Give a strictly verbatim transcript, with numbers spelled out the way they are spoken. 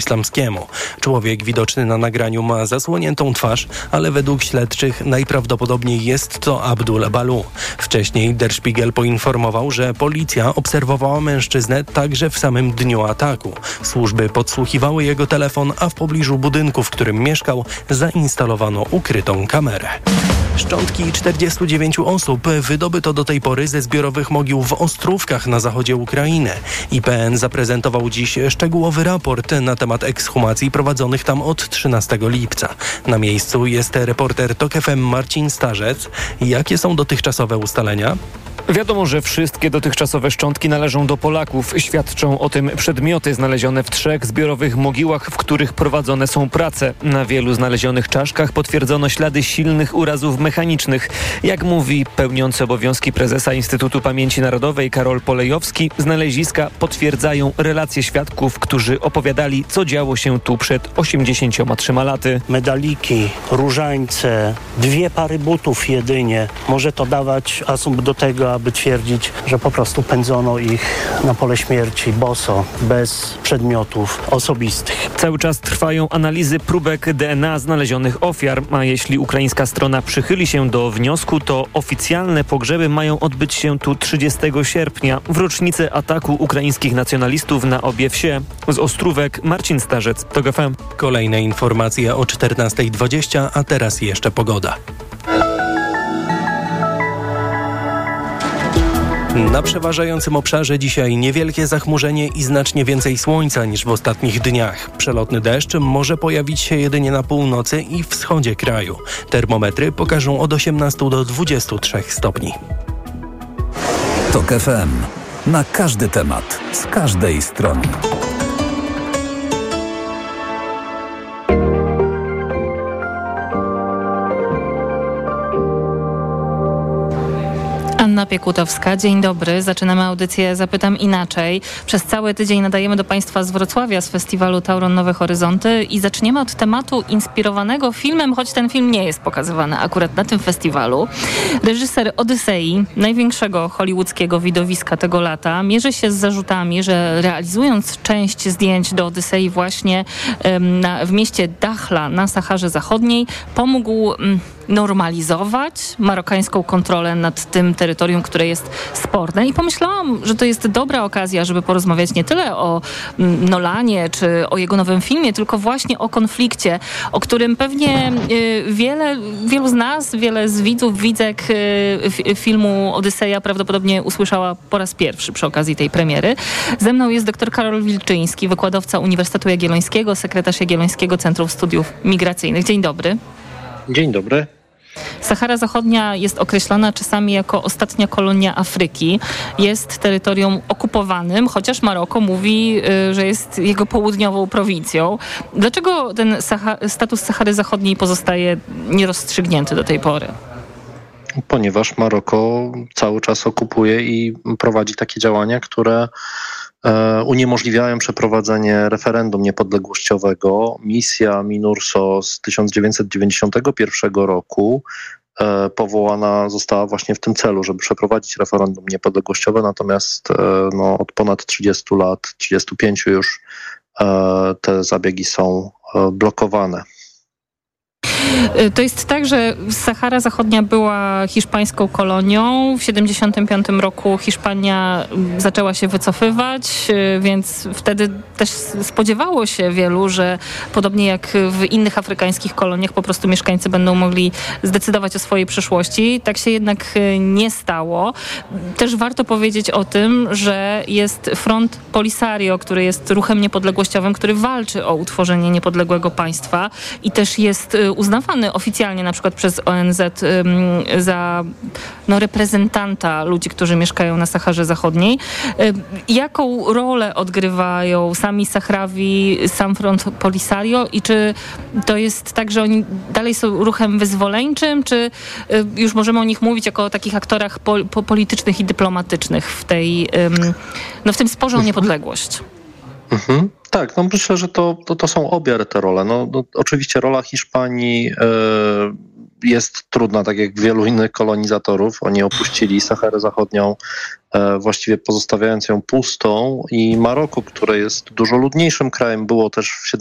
islamskiemu. Człowiek widoczny na nagraniu ma zasłoniętą twarz, ale według śledczych najprawdopodobniej jest to Abdul Balu. Wcześniej Der Spiegel poinformował, że policja obserwowała mężczyznę także w samym dniu ataku. Służby podsłuchiwały jego telefon, a w pobliżu budynku, w którym mieszkał, zainstalowano ukrytą kamerę. Szczątki czterdziestu dziewięciu osób wydobyto do tej pory ze zbiorowych mogił w Ostrówkach na zachodzie Ukrainy. I P N zaprezentował dziś szczegółowy raport na temat ekshumacji prowadzonych tam od trzynastego lipca. Na miejscu jest reporter Tok F M Marcin Starzec. Jakie są dotychczasowe ustalenia? Wiadomo, że wszystkie dotychczasowe szczątki należą do Polaków. Świadczą o tym przedmioty znalezione w trzech zbiorowych mogiłach, w których prowadzone są prace. Na wielu znalezionych czaszkach potwierdzono ślady silnych urazów mechanicznych. Jak mówi pełniący obowiązki prezesa Instytutu Pamięci Narodowej Karol Polejowski, znaleziska potwierdzają relacje świadków, którzy opowiadali, co działo się tu przed osiemdziesięcioma trzema laty. Medaliki, różańce, dwie pary butów jedynie. Może to dawać asumpt do tego, aby twierdzić, że po prostu pędzono ich na pole śmierci boso, bez przedmiotów osobistych. Cały czas trwają analizy próbek D N A znalezionych ofiar, a jeśli ukraińska strona przychyli się do wniosku, to oficjalne pogrzeby mają odbyć się tu trzydziestego sierpnia, w rocznicę ataku ukraińskich nacjonalistów na obie wsie. Z Ostrówek Marcin Starzec, Tok F M. Kolejne informacje o czternasta dwadzieścia, a teraz jeszcze pogoda. Na przeważającym obszarze dzisiaj niewielkie zachmurzenie i znacznie więcej słońca niż w ostatnich dniach. Przelotny deszcz może pojawić się jedynie na północy i wschodzie kraju. Termometry pokażą od osiemnastu do dwudziestu trzech stopni. Tok F M. Na każdy temat, z każdej strony. Anna Piekutowska, dzień dobry. Zaczynamy audycję Zapytam Inaczej. Przez cały tydzień nadajemy do Państwa z Wrocławia, z festiwalu Tauron Nowe Horyzonty i zaczniemy od tematu inspirowanego filmem, choć ten film nie jest pokazywany akurat na tym festiwalu. Reżyser Odysei, największego hollywoodzkiego widowiska tego lata, mierzy się z zarzutami, że realizując część zdjęć do Odysei właśnie um, na, w mieście Dakhla na Saharze Zachodniej, pomógł um, normalizować marokańską kontrolę nad tym terytorium, które jest sporne. I pomyślałam, że to jest dobra okazja, żeby porozmawiać nie tyle o Nolanie czy o jego nowym filmie, tylko właśnie o konflikcie, o którym pewnie wiele, wielu z nas, wiele z widzów, widzek filmu Odyseja prawdopodobnie usłyszała po raz pierwszy przy okazji tej premiery. Ze mną jest dr Karol Wilczyński, wykładowca Uniwersytetu Jagiellońskiego, sekretarz Jagiellońskiego Centrum Studiów Migracyjnych. Dzień dobry. Dzień dobry. Sahara Zachodnia jest określana czasami jako ostatnia kolonia Afryki. Jest terytorium okupowanym, chociaż Maroko mówi, że jest jego południową prowincją. Dlaczego ten Saha- status Sahary Zachodniej pozostaje nierozstrzygnięty do tej pory? Ponieważ Maroko cały czas okupuje i prowadzi takie działania, które uniemożliwiają przeprowadzenie referendum niepodległościowego. Misja MINURSO z tysiąc dziewięćset dziewięćdziesiątego pierwszego roku powołana została właśnie w tym celu, żeby przeprowadzić referendum niepodległościowe, natomiast no, od ponad trzydziestu lat, trzydziestu pięciu już te zabiegi są blokowane. To jest tak, że Sahara Zachodnia była hiszpańską kolonią. W tysiąc dziewięćset siedemdziesiątym piątym roku Hiszpania zaczęła się wycofywać, więc wtedy też spodziewało się wielu, że podobnie jak w innych afrykańskich koloniach po prostu mieszkańcy będą mogli zdecydować o swojej przyszłości. Tak się jednak nie stało. Też warto powiedzieć o tym, że jest Front Polisario, który jest ruchem niepodległościowym, który walczy o utworzenie niepodległego państwa i też jest uznawany oficjalnie na przykład przez O N Z um, za no, reprezentanta ludzi, którzy mieszkają na Saharze Zachodniej. Um, jaką rolę odgrywają sami Sahrawi, sam Front Polisario i czy to jest tak, że oni dalej są ruchem wyzwoleńczym, czy um, już możemy o nich mówić jako o takich aktorach pol- po politycznych i dyplomatycznych w tej, um, no, w tym sporze o niepodległość? Mhm. Tak, no myślę, że to, to, to są obie te role. No, no, oczywiście rola Hiszpanii e, jest trudna, tak jak wielu innych kolonizatorów. Oni opuścili Saharę Zachodnią, właściwie pozostawiając ją pustą, i Maroko, które jest dużo ludniejszym krajem, było też w